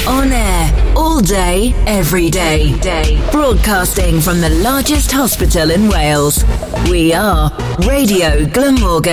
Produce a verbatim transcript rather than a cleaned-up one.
On air, all day, every day. day. Broadcasting from the largest hospital in Wales. We are Radio Glamorgan.